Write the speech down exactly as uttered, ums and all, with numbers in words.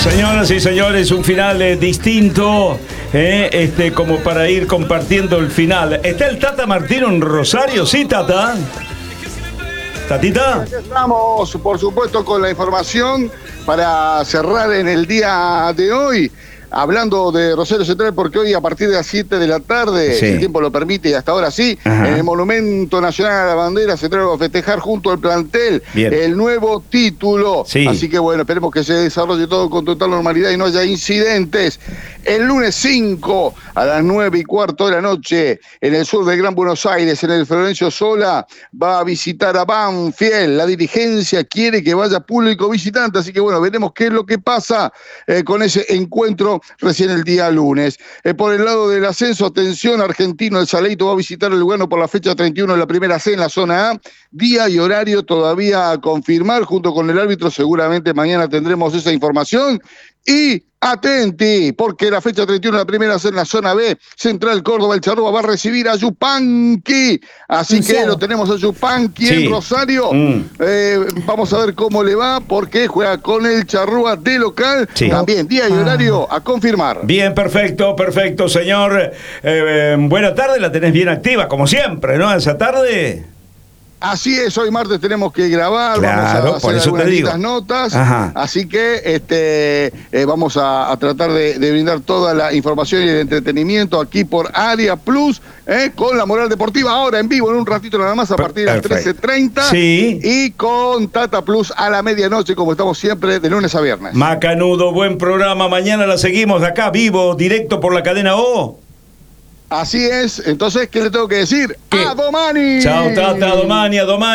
Señoras y señores, un final eh, distinto, eh, este, como para ir compartiendo el final. ¿Está el Tata Martino en Rosario? ¿Sí, Tata? ¿Tatita? Aquí estamos, por supuesto, con la información para cerrar en el día de hoy. Hablando de Rosario Central, porque hoy a partir de las siete de la tarde, sí. si el tiempo lo permite y hasta ahora sí, Ajá. en el Monumento Nacional a la Bandera Central va a festejar junto al plantel Bien. el nuevo título. Sí. Así que bueno, esperemos que se desarrolle todo con total normalidad y no haya incidentes. El lunes cinco a las nueve y cuarto de la noche, en el sur del Gran Buenos Aires, en el Florencio Sola, va a visitar a Banfield. La dirigencia quiere que vaya público visitante, así que bueno, veremos qué es lo que pasa eh, con ese encuentro recién el día lunes. Eh, por el lado del ascenso, atención, Argentino el Saleito va a visitar el Lugano por la fecha treinta y uno de la primera C en la zona A. Día y horario todavía a confirmar junto con el árbitro. Seguramente mañana tendremos esa información. Y atenti, porque la fecha treinta y uno de la primera C en la zona B, Central Córdoba, el Charrúa va a recibir a Yupanqui. Así que lo tenemos a Yupanqui sí. en Rosario. Mm. Eh, vamos a ver cómo le va, porque juega con el Charrúa de local. Sí. También día y horario a confirmar. Bien, perfecto, perfecto, señor. Eh, eh, buena tarde, la tenés bien activa, como siempre, ¿no? Esa tarde. Así es, hoy martes tenemos que grabar, claro, vamos a hacer algunas notas, Ajá. así que este eh, vamos a, a tratar de, de brindar toda la información y el entretenimiento aquí por Área Plus, eh, con la Moral Deportiva, ahora en vivo, en un ratito nada más, a partir de las trece treinta, sí. y con Tata Plus a la medianoche, como estamos siempre, de lunes a viernes. Macanudo, buen programa, mañana la seguimos de acá, vivo, directo por la cadena O. Así es, entonces, ¿qué le tengo que decir? ¿Qué? ¡A Domani! Chao, Tata, a Domani, a Domani.